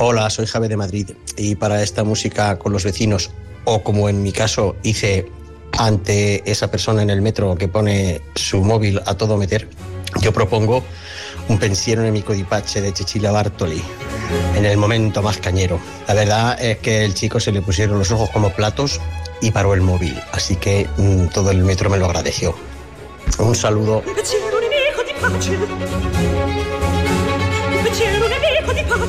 Hola, soy Javi de Madrid y para esta música con los vecinos, o como en mi caso hice ante esa persona en el metro que pone su móvil a todo meter, yo propongo un pensiero nemico di pace de Cecilia Bartoli, en el momento más cañero. La verdad es que el chico se le pusieron los ojos como platos y paró el móvil, así que todo el metro me lo agradeció. Un saludo.